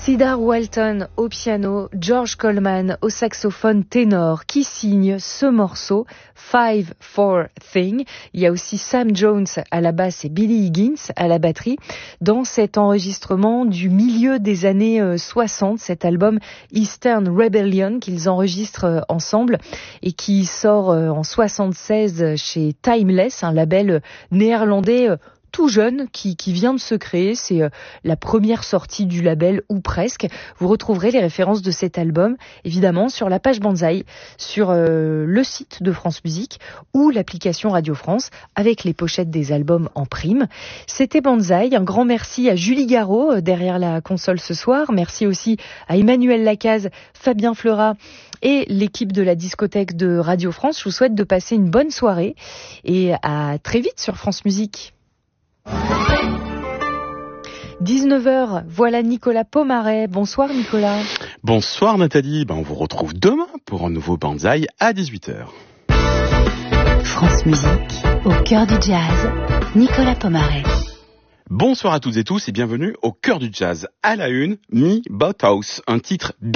Cedar Walton au piano, George Coleman au saxophone ténor qui signe ce morceau 5-4 Thing. Il y a aussi Sam Jones à la basse et Billy Higgins à la batterie dans cet enregistrement du milieu des années 60, cet album Eastern Rebellion qu'ils enregistrent ensemble et qui sort en 76 chez Timeless, un label néerlandais tout jeune qui vient de se créer. C'est la première sortie du label ou presque. Vous retrouverez les références de cet album évidemment sur la page Banzai, sur le site de France Musique ou l'application Radio France avec les pochettes des albums en prime. C'était Banzai. Un grand merci à Julie Garraud derrière la console ce soir. Merci aussi à Emmanuel Lacaze, Fabien Fleurat et l'équipe de la discothèque de Radio France. Je vous souhaite de passer une bonne soirée et à très vite sur France Musique. 19h, voilà Nicolas Pomaret. Bonsoir Nicolas. Bonsoir Nathalie, on vous retrouve demain pour un nouveau Banzai à 18h. France Musique, au cœur du jazz, Nicolas Pomaret. Bonsoir à toutes et tous et bienvenue au cœur du jazz. À la une, Me Bout House, un titre bien